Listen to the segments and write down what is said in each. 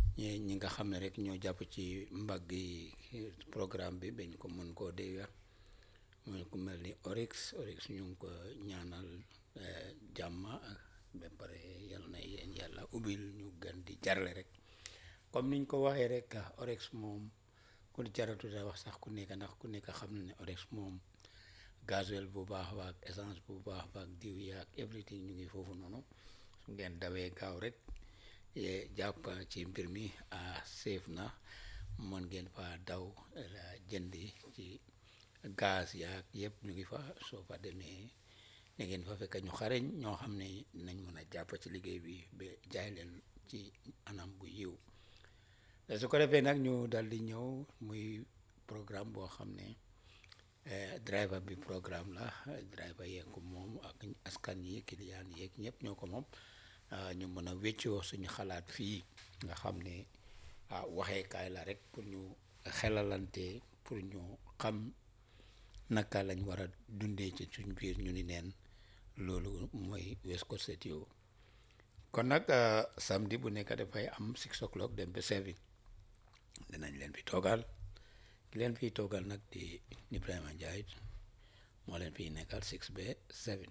ñi nga xam ne rek ñoo jàpp ci mbagg yi programme bi bañ ko mën koo dégg mooy ku mel ni Oryx ñu ngi ko ñaanal jàmm ba pare yal na yéen yàlla ubbil ñu gën di jarle rek comme niñ ko waxee rek Oryx moom ku jaratu da wax sax ku nekk ndax ku nekk xam na ne Oryx moom gasoil bu baax baak essence bu baax baak diw yaak everything ñu ngi foofu noonu su ngeen dawee gaaw rek jàpp ci mbir mi safe na mën ngeen fa daw jëndi ci gaz yaak yëpp ñu ngi fa soo fa demee da ngeen fa fekk ñu xareñ ñoo xam ne nañ mën a jàpp ci liggéey bi ba jaay leen ci anam bu yiw su ko defee nag ñu dal di ñëw muy programme boo xam ne driver bi programme la driver yeeg ko moom ak askan yi client yeeg ñëpp ñoo ko moom ñu mën a wéccoo suñu xalaat fii nga xam ne waxeekaay la rek pour ñu xelalante pour ñu xam naka lañ war a dundee ci suñ biir ñu ni neen loolu mooy West Coast Radio kon nag samedi bu nekk dafay am 6 o'clock dem ba 7 dinañ leen fi toogal ki leen fiy toogal nag di Ibrahima Ndiaye moo leen fiy nekkal 6 ba 7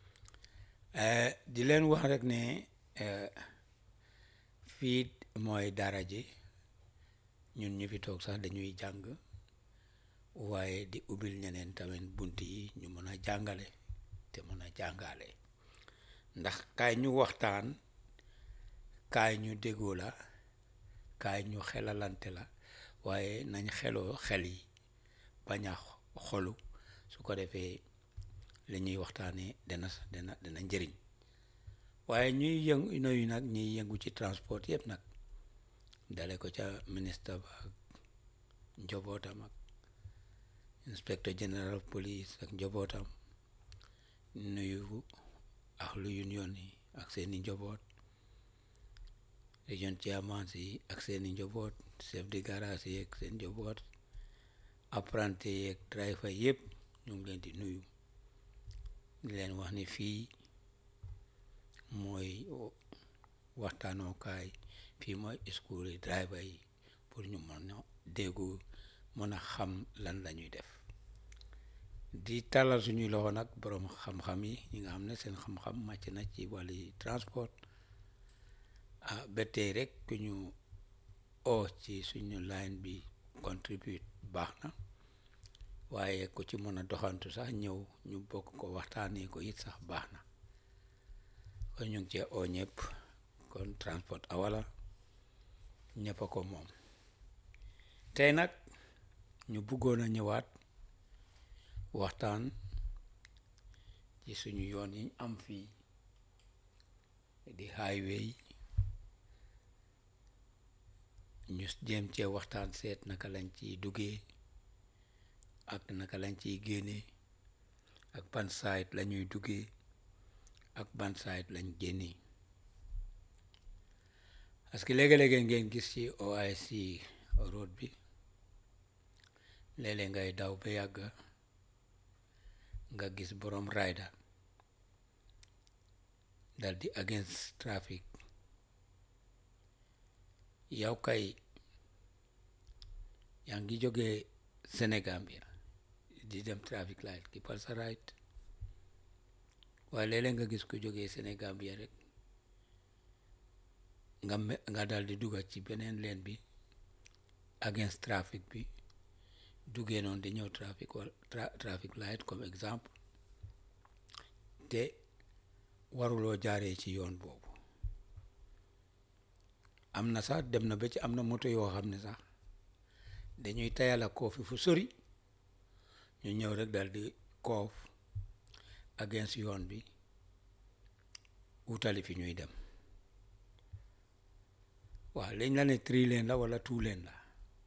di leen wax rek ne fii mooy daara ji ñun ñu fi toog sax dañuy jàng waaye di ubbil ñeneen tamit bunt yi ñu mën a jàngale te mën a jàngale ndax kaay ñu waxtaan kaay ñu déggoo la kaay ñu xelalante la waaye nañ xeloo xel yi bañ a xolu su ko defee li ñuy waxtaanee dana njëriñ waaye ñuy yëngu noyu nag ñuy yëngu ci transport yëpp nag dale ko ca ministre ba ak njobootam ak inspecteur général of police ak njobootam nuyu ak lu union yi ak seeni njoboot région chairman yi ak seeni njoboot chef de garage yi ak seen njoboot apprenti yeeg driver yëpp ñu ngi leen di nuyu di leen wax ni fii mooy waxtaanookaay fii mooy school yi driver yi pour ñu mën a déggu mën a xam lan la ñuy def di tàllal suñuy loxo nag borom xam-xam yi ñi nga xam ne seen xam-xam màcc na ci wàllu transport ba tey rek ku ñu ci suñu line bi contribute baax na waaye ku ci mën a doxantu sax ñëw ñu bokk ko waxtaanee ko it sax baax na kon ñu ngi cee ñëpp kon transport awala ñëpp a ko moom tey nag ñu bëggoon a ñëwaat waxtaan ci suñu yoon yi am fii di highway ñu jéem cee waxtaan seet naka lañ ciy duggee ak naka lañ ciy génnee ak ban side la ñuy duggee ak ban side lañ génnee parce que léegi-léegi ngeen gis ci OIC road bi léeg-léeg ngay daw ba yàgg nga gis borom rider dal di against traffic yow kay yaa ngi jógee Sénégambia di dem traffic light ki par sa right waaye léeg-léeg nga gis ko jógee Sénégambia rek nga dal di dugga ci beneen leen bi against traffic bi duggee noonu di ñëw traffic light comme exemple te waruloo jaaree ci yoon boobu am na sax dem na ba ci am na moto yoo xam ne sax dañuy tayal a koofi fu sori ñu ñëw rek dal di koof against yoon bi wutali fi ñuy dem waaw lañ la ne 3 lane la wala 2 lane la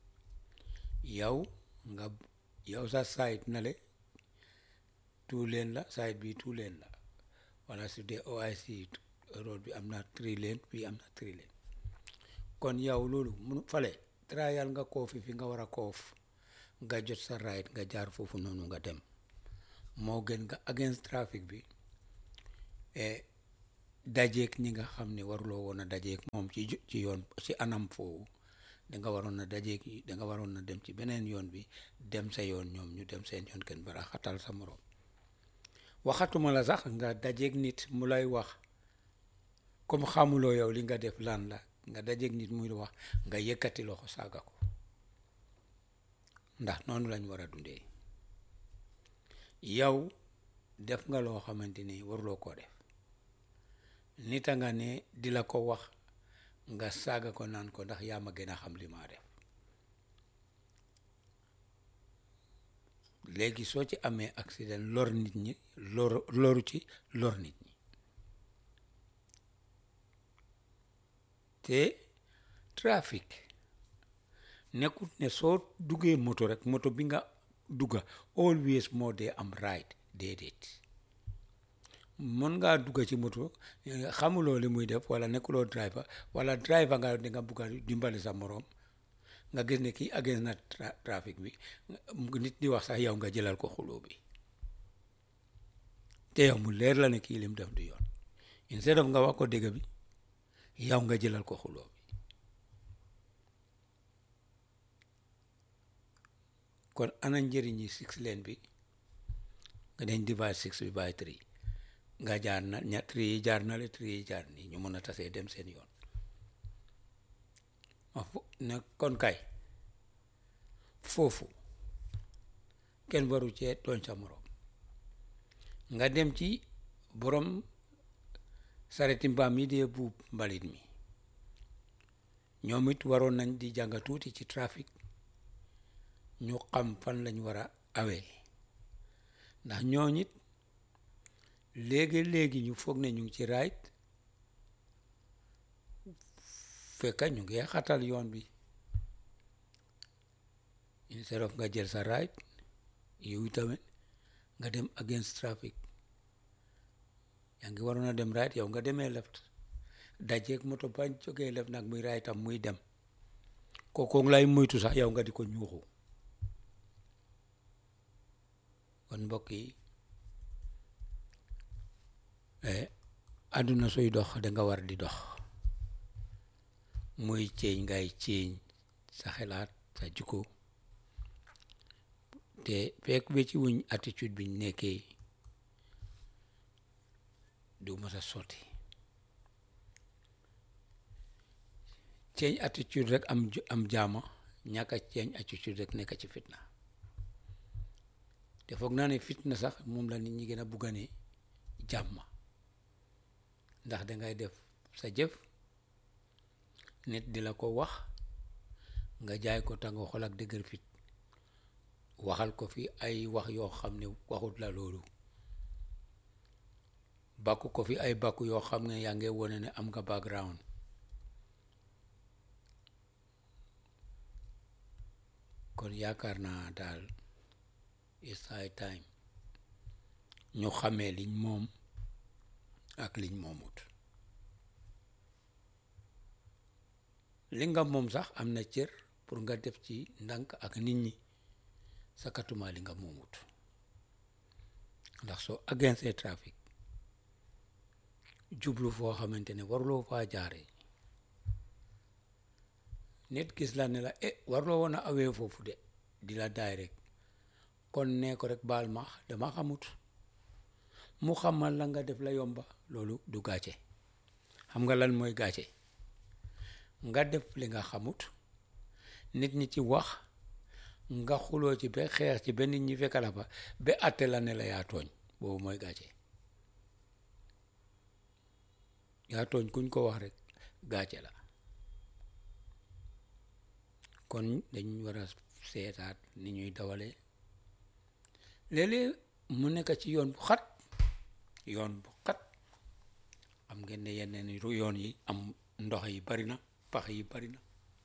yow sa side na le 2 lane la side bi 2 lane la wala su dee OIC road bi am na 3 lane bi am na 3 lane kon yow loolu munu fale trial nga koofi fi nga war a koof nga jot sa right nga jaar foofu noonu nga dem moo gën nga against traffic bi dajeek ñi nga xam ne waruloo woon a dajeek moom ci yoon ci anam foofu danga waroon a dajeek danga waroon a dem ci beneen yoon bi dem sa yoon ñoom ñu dem seen yoon kenn bara xatal sa morom waxatuma la sax nga dajeek nit mu lay wax comme xamuloo yow li nga def lan la nga dajeek nit muy wax nga yëkkati loxo saaga ko ndax noonu lañ war a dundee yow def nga loo xamante ni waruloo koo def nit a nga ne di la ko wax nga saaga ko naan ko ndax yaa ma gën a xam li maa def léegi soo ci amee accident lor nit ñi loru ci lor nit ñi te trafic nekkut ne soo duggee moto rek moto bi nga dugga always moo dee am right déedéet mën ngaa dugga ci moto xamuloo li muy def wala nekkuloo driver wala driver nga di nga bugga dimbali sa morom nga gis ne kii against na trafic bi nit di wax sax yow nga jëlal ko xuloo bi te yow mu leer la ne kii lim def du yoon instead of nga wax ko dëgg bi yow nga jëlal ko xuloo bi kon ana njëriñi 6 lane bi nga dañ divide 6 bi by 3 nga jaar na 3 yi jaar na le 3 yi jaar nii ñu mën a tasee dem seen yoon ne kon kay foofu kenn waru cee tooñ sa morom nga dem ci borom sareti mbaam yi dee buub mbalit mi ñoom it waroon nañ di jàng tuuti ci trafic ñu xam fan lañ war a awee ndax ñooñ it léegi ñu foog ne ñu ngi ci right fekka ñu ngi xatal yoon bi instead of nga jël sa right yow tamit nga dem against traffic yaa ngi waroon a dem right yow nga demee left dajeeg moto bañ jógee left nag muy right am muy dem kooku lay moytu sax yow nga di ko ñuuxu kon mbokk yi àdduna suy dox danga war di dox muy ceeñ ngay ceeñ sa xelaat sa jikko te fekk ba ci wuñ attitude biñ nekkee du mës a sotti ceeñ attitude rek am jaama ñàkk a ceeñ attitude rek nekk ci fitna te foog naa ne fitna sax moom la nit ñi gën a buggane jàmm ndax dangay def sa jëf nit di la ko wax nga jaay ko tàngo xol ak dëgër fit waxal ko fi ay wax yoo xam ne waxut la loolu bàkku ko fi ay bàkku yoo xam ne yaa ngi wone ne am nga background kon yaakaar naa daal it's high time ñu xamee liñ moom ak liñ moomut li nga moom sax am na cër pour nga def ci ndànk ak nit ñi sakatuma li nga moomut ndax soo against trafic jublu foo xamante ne waruloo faa jaare nit gis la ne la waruloo woon a awee foofu de di la daay rek kon nee ko rek baal ma dama xamut mu xamal la nga def la yomba loolu du gàcce xam nga lan mooy gàcce nga def li nga xamut nit ñi ci wax nga xuloo ci ba xeex ci ba nit ñi fekk la fa ba àtte la ne la yaa tooñ boobu mooy gàcce yaa tooñ kuñ ko wax rek gàcce la kon dañ war a seetaat ni ñuy dawale léeg-léeg mu nekk ci yoon bu xat xam ngeen ne yeneen yoon yi am ndox yi bari na pax yi bari na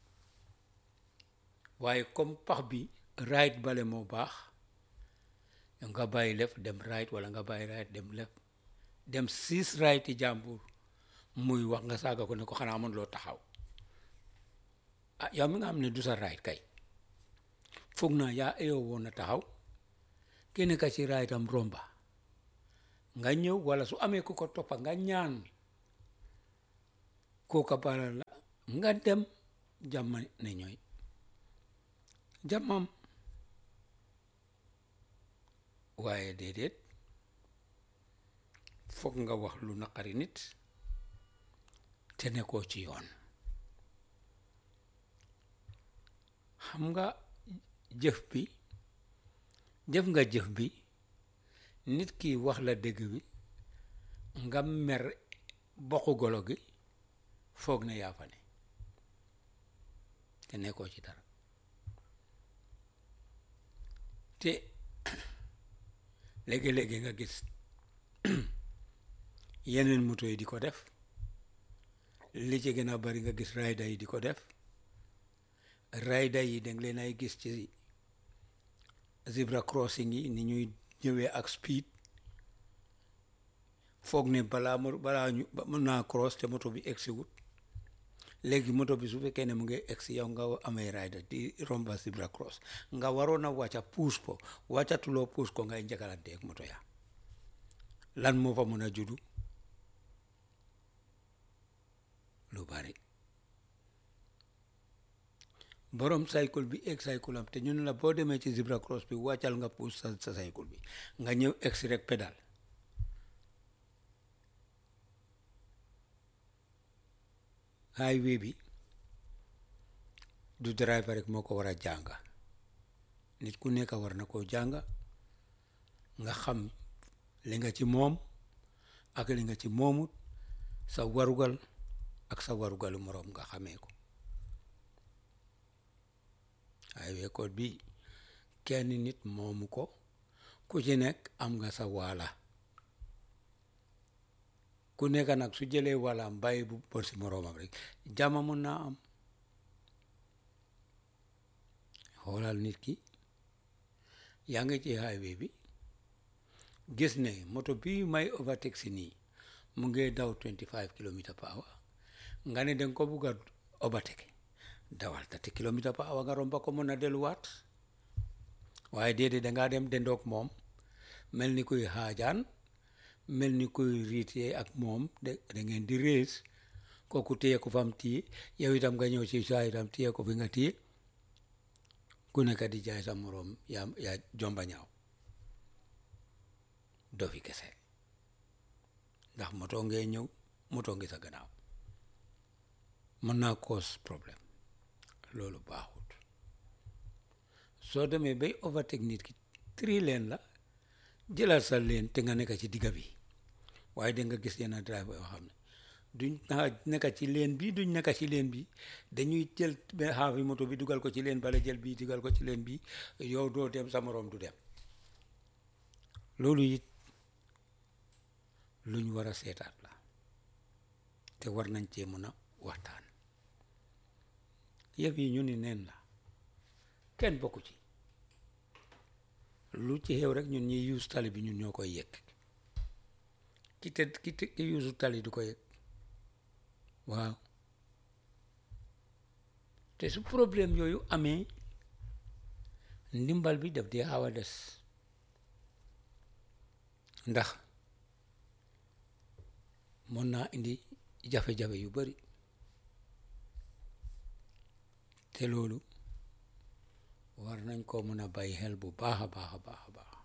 waaye comme pax bi right bale moo baax nga bàyyi lef dem right wala nga bàyyi right dem lef dem 6 right yi jàmbur muy wax nga saaga ko ne ko xanaa mën loo taxaw yow mi nga xam ne du sa right kay foog naa yaa eyoo woon a taxaw kenn ka ci right am romba nga ñëw wala su amee ku ko toppa nga ñaan kooka baala la nga dem jàmm ne ñooy jàmmam waaye déedéet foog nga wax lu naqari nit te nekkoo ci yoon xam nga jëf bi nit ki wax la dëgg bi nga mer boqu golo gi foog ne yaa fa ne te nekkoo ci dara te léegi-léegi nga gis yeneen moto yi di ko def li ci gën a bari nga gis rider yi di ko def rider yi danga leen ay gis ci zebra crossing yi ni ñuy ñëwee ak speed foog ne balaa ñu mën naa cross te moto bi egsi wut léegi moto bi su fekkee ne mu ngi egsi yow nga amee rider di romba zebra cross nga waroon a wàcca puus ko wàccatuloo puus ko ngay njëkkalante ak moto ya lan moo fa mën a juddu lu bari borom cycle bi egg cycle am te ñun la boo demee ci zebra cross bi wàccal nga puus sa cycle bi nga ñëw egsi rek pédal highway bi du driver rek moo ko war a jàng nit ku nekk war na koo jàng nga xam li nga ci moom ak li nga ci moomut sa warugal ak sa warugalu moroom nga xamee ko highway code bi kenn nit moomu ko ku ci nekk am nga sa waala ku nekk nag su jëlee waalaam bàyyi bu bor si moroomam rek jàmm mun naa am xoolal nit ki yaa ngi ci highway bi gis ne moto bi may overtake si nii mu ngi daw 25 kilomètres par hour nga ne danga ko bugg a overtake dawal 30 kilomètres par hour nga romba ko mën a delluwaat waaye déedéet dangaa dem dendoog moom mel ni kuy xaajaan mel ni kuy riitee ak moom da ngeen di rees kooku téye ko fam téye yow itam nga ñëw ci saa itam téye ko fi nga téye ku nekk di jaay sa moroom yaa jomba ñaaw dofi kese ndax moto ngee ñëw moto ngi sa gannaaw mën naa cause problème loolu baaxut soo demee bay overtake nit ki 3 lane la jëlal sa lane te nga nekk ci digga bi waaye da nga gis yenn driver yoo xam ne duñ nekk ci lane bi duñ nekk ci lane bi dañuy jël xaafi moto bi dugal ko ci lane bala jël bii dugal ko ci lane bi yow doo dem sa moroom du dem loolu it luñ war a seetaat la te war nañ cee mën a waxtaan yëf yi ñu ni neen la kenn bokku ci lu ci xew rek ñun ñuy use tali bi ñun ñoo koy yëg ki use tali du ko yëg waaw te su problème yooyu amee ndimbal bi daf dee xaw a des ndax mën naa indi jafe-jafe yu bari te loolu war nañ ko mën a bàyyi xel bu baax a baax a baax a baax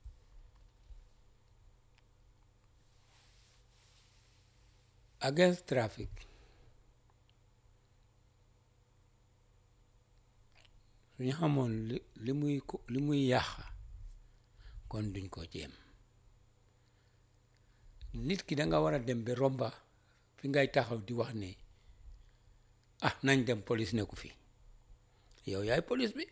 against traffic suñu xamoon li muy yàq kon duñ ko jéem nit ki da nga war a dem ba romba fi ngay taxaw di wax ne nañ dem police nekku fi yow yaay police bi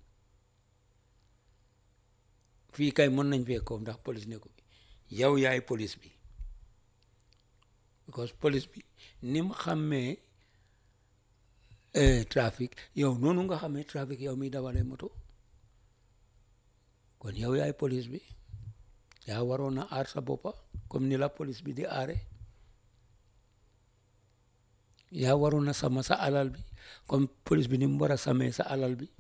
fii kay mën nañ fee ko ndax police nekku fi yow yaay police bi because police bi ni mu xàmmee trafic yow noonu nga xamee trafic yow mi dawalee moto kon yow yaay police bi yaa waroon a aar sa boppa comme ni la police bi di aare yaa waroon a sàmm sa alal bi comme police bi ni mu war a sàmmee sa alal bi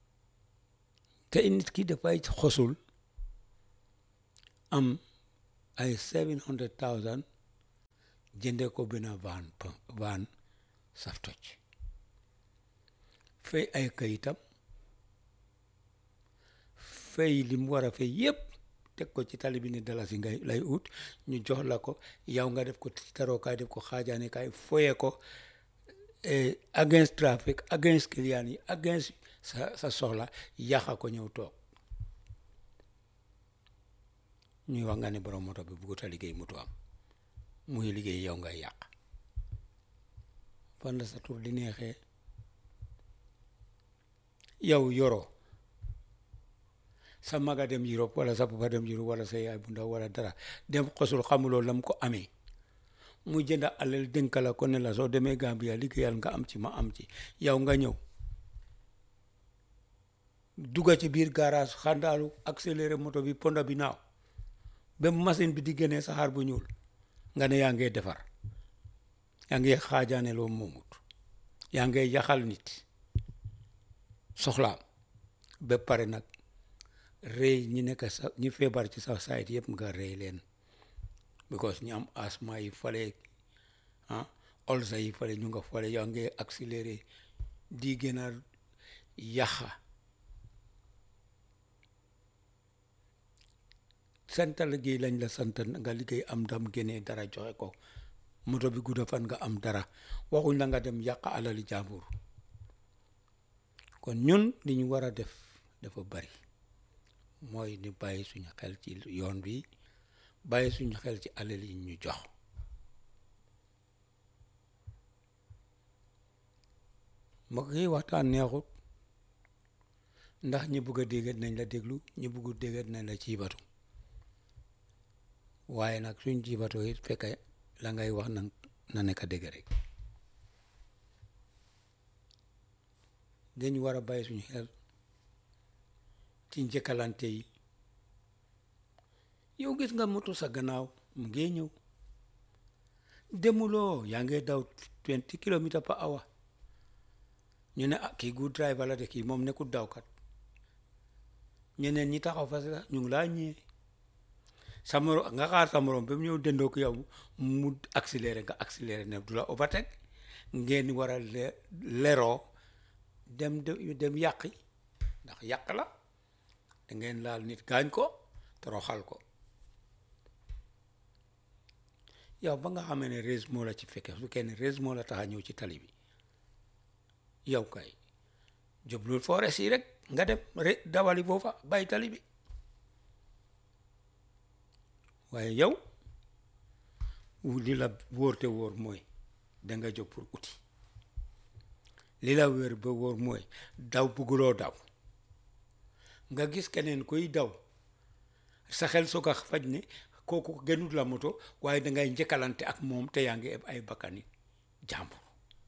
te nit ki dafay xosul am ay 700,000 jëndee ko benn van saf toj fay ay kayitam fay li mu war a fay yëpp teg ko ci tali bi ne dalasi ngay lay ut ñu jox la ko yow nga def ko tarookaay def ko xaajaane kaay foye ko against traffic against client yi against sa soxla yàqa ko ñëw toog ñuy wax nga ne borom moto bi buggut a liggéey moto am muy liggéey yow ngay yàq fan la sa tur di neexee yow yoroo sa maga dem Europe wala sa papa dem Europe wala sa yaay bu ndaw wala dara dem xosul xamuloo lam ko amee mu jënda alal dénka la ko ne la soo demee Gambia liggéeyal nga am ci ma am ci yow nga ñëw dugga ci biir garage xandaalu accéléré moto bi ponda bi naaw ba machine bi di génnee saxaar bu ñuul nga ne yaa ngee defar yaa ngee xaajaane loo moomut yaa ngee yaxal nit soxlaam ba pare nag rëy ñi nekk sa ñi feebar ci sa site yëpp nga rëy leen because ñi am asma yi fale olsa yi fale ñu nga fale yaa ngee accéléré di gën a yaxa santa liggéey lañ la sant nga liggéey am ndam génnee dara joxe ko moto bi gudda fan nga am dara waxuñ la nga dem yàq alali jàmbur kon ñun li ñu war a def dafa bari mooy ni bàyyi suñu xel ci yoon bi bàyyi suñu xel ci alal yi ñu jox ma koy waxtaan neexut ndax ñi bëgg a dégg nañ la déglu ñi bëggu dégg nañ la ciibatu waaye nag suñ ciibatoo it fekk la ngay wax na nekk dégg rek dañu war a bàyyi suñu xel ci njëkkalante yi yow gis nga moto sa gannaaw mu ngi ñëw demuloo yaa ngi daw 20 kilomètres par hour ñu ne kii good driver la de kii moom nekkul dawkat ñeneen ñi taxaw fa sax ñu ngi laa ñëwee sa morom nga xaar sa morom ba mu ñëw dendoo ko yow mu accéléré nga accéléré ne du la overtake ngeen war a leroo dem yàqi ndax yàq la da ngeen laal nit gaañ ko toroxal ko yow ba nga xamee ne race moo la ci fekke su kenn race moo la tax a ñëw ci tali bi yow kay jublul forest yi rek nga dem dawali foofa bàyyi tali bi waaye yow li la wóor te wóor mooy danga jóg pour uti li la wér ba wóor mooy daw bugguloo daw nga gis keneen kuy daw sa xel soo ko faj ne kooku gënut la moto waaye dangay njëkkalante ak moom te yaa ngi eb ay bakkani jàmbur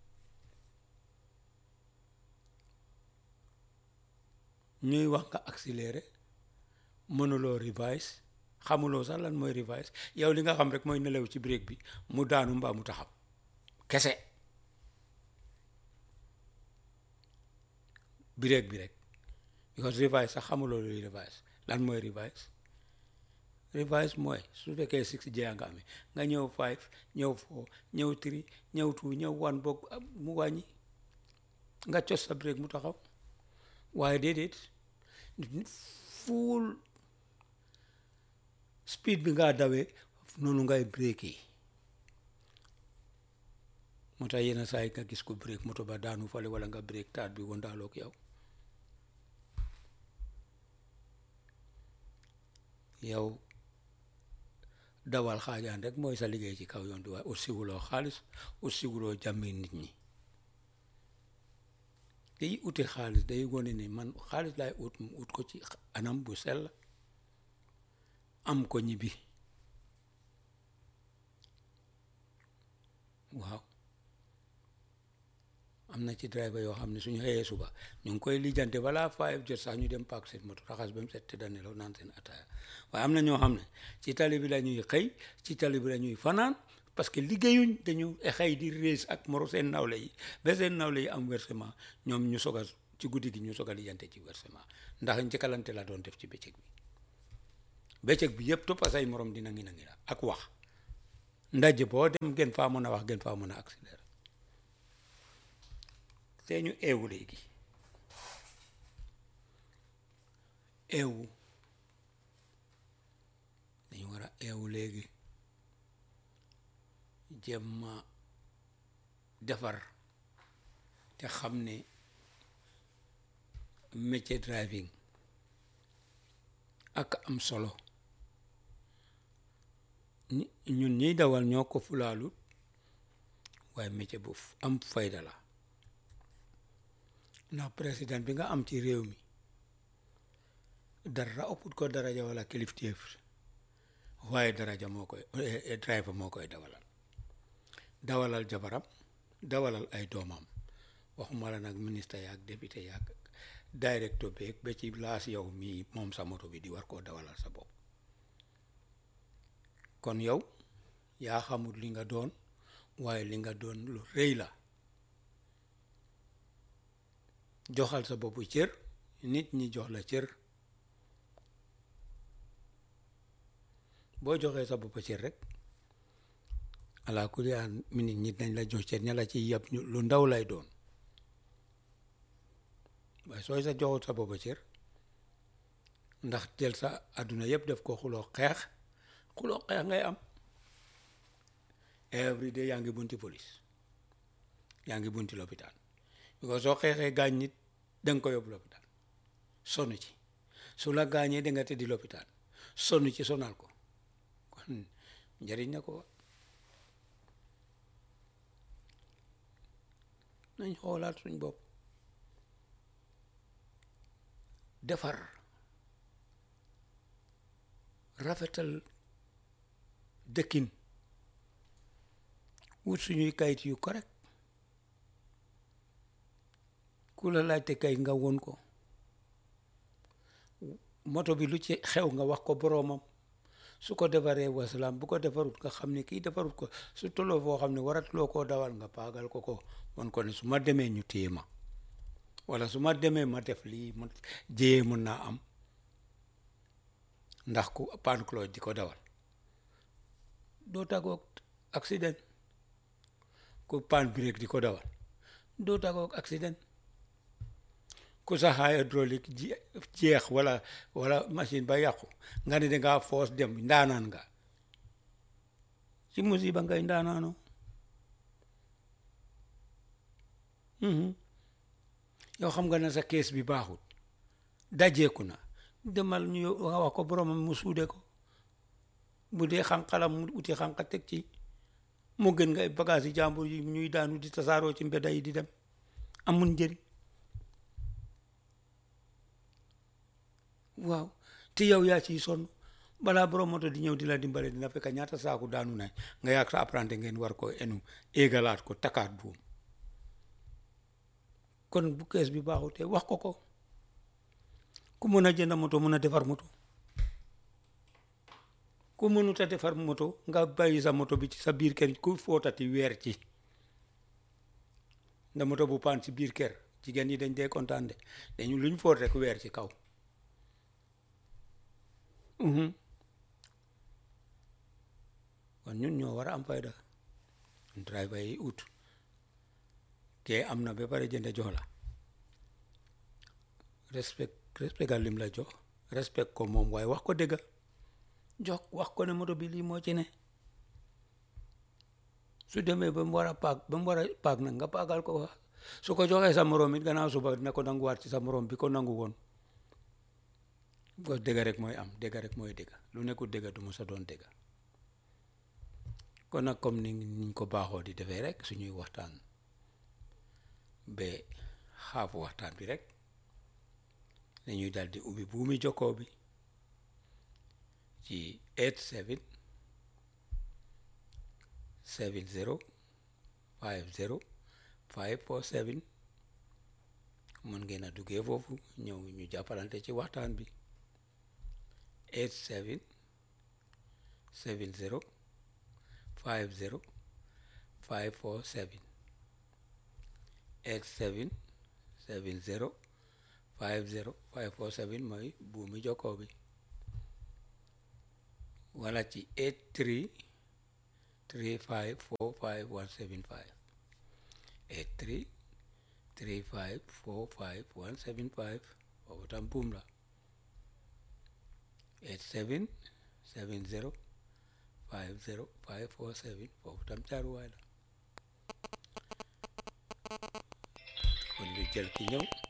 ñuy wax nga accéléré mënuloo reverse xamuloo sax lan mooy reverse yow li nga xam rek mooy nelaw ci break bi mu daanu mbaa mu taxaw kese break bi rek because reverse sax xamuloo luy reverse lan mooy reverse mooy su fekkee 6 jeeya nga amee nga ñëw 5 ñëw 4 ñëw 3 ñëw 2 ñëw 1 boog mu wàññi nga cos sa break mu taxaw waaye déedéet full speed bi nga dawee noonu ngay break yi moo tax yenn saa yi nga gis ko break moto ba daanu fale wala nga break taat bi wondaaloog yow dawal xaajaan rek mooy sa liggéey ci kaw yoon bi waaye ut siwuloo xaalis ut siwuloo jàmmi nit ñi day uti xaalis day wone ne man xaalis laay ut mu ut ko ci anam bu sell am ko ñibbi waaw am na ci driver yoo xam ne suñu xëyee suba ñu ngi koy lijjante balaa 5 jot sax ñu dem paak seen moto raxas ba mu set te danelaw naan seen ataaya waaye am na ñoo xam ne ci tali bi la ñuy xëy ci tali bi la ñuy fanaan parce que liggéeyuñ dañu xëy di rees ak moro seen nawle yi ba seen nawle yi am versement ñoom ñu soog a ci guddi gi ñu soog a lijjante ci versement ndax njëkkalante la doon def ci bëccëg bi bëccëg bi yëpp toppa say morom dina ngi la ak wax ndaje boo dem gën faa mën a wax gën faa mën a accélérer te ñu eewu léegi eewu dañu war a eewu léegi jéem a defar te xam ne métier driving ak am solo ñun ñiy dawal ñoo ko fulaalut waaye métier bu am fayda la ndax président bi nga am ci réew mi dara ëpput ko daraja wala kilifteef waaye daraja moo koy driver moo koy dawalal jabaram dawalal ay doomam waxuma la nag ministre yaak député yaak directeur beeg ba ci laas yow mii moom sa moto bi di war koo dawalal sa bopp kon yow yaa xamul li nga doon waaye li nga doon lu rëy la joxal sa boppu cër nit ñi jox la cër boo joxee sa boppu cër rek ala kulli an nit ñi dañ la jox cër ña la ci yab lu ndaw lay doon waaye sooy sa joxut sa boppu cër ndax jël sa àdduna yëpp def ko xuloo xeex ngay am every day yaa ngi bunti police yaa ngi bunti lopitaan because soo xeexee gaañ nit danga ko yóbbu lopitaan sonn ci su la gaañee danga tëddi lopitaan sonn ci sonal ko kon njëriñ na ko nañ xoolaat suñ bopp defar rafetal dëkkin wut suñuy kayit yu correct ku la laajte kay nga won ko moto bi lu ci xew nga wax ko boroomam su ko defaree wasalaam bu ko defarut nga xam ne kii defarut ko su tolloo foo xam ne waratuloo koo dawal nga paagal ko won ko ne su ma demee ñu téye ma wala su ma demee ma def lii ma jéyee mën naa am ndax ku panne cloche di ko dawal doo tàggoog accident ku panne break di ko dawal doo tàggoog accident ku sa hydraulique jeex wala machine ba yàqu nga ne dangaa foos dem ndaanaan nga ci musiba ngay ndaanaanoo yow xam nga ne sa kees bi baaxut dajeeku na demal ñu nga wax ko boromam mu suude ko bu dee xànqalam mu uti xànqa teg ci mu gën nga bagage yi jàmbur yi ñuy daanu di tasaaroo ci mbedda yi di dem amul njëriñ waaw te yow yaa ciy sonn balaa borom moto di ñëw di la dimbale dina fekk ñaata saaku daanu nañ nga yàgg sa apprenti ngeen war ko enu égalaat ko takkaat buum kon bu kees bi baaxutee wax ko ku mën a jënd moto mën a defar moto ku mënut a defar moto nga bàyyi sa moto bi ci sa biir kër ku footati weer ci nda moto bu paan ci biir kër jigéen ñi dañ dee kontaan de dañu luñ foot rek weer ci kaw kon ñun ñoo war a am fayda driver yi ut kee am na ba pare jënd jox la respect lim la jox respect ko moom waaye wax ko dëgga wax ko ne moto bi lii moo ci ne su demee ba mu war a paak nag nga paagal ko wax su ko joxee sa morom it gannaaw suba dina ko nanguwaat ci sa morom bi ko nangu woon ko dëgga rek mooy am dëgga rek mooy dëgga lu nekkul dëgga du mos a doon dëgga kon nag comme niñ ko baaxoo di defee rek suñuy waxtaan ba xaafu waxtaan bi rek dañuy dal di ubbi buumi jokkoo bi ci 87 70 50 547 mën ngeen a duggee foofu ñëw ñu jàppalante ci waxtaan bi 87 70 50 547 87 70 50 547 mooy buumi jokkoo bi wala ci 83 35 45 175 83 35 45 175 boobu tam buum la 87 70 50 547 boobu tam jaaruwaay la kon ñu jël ki ñëw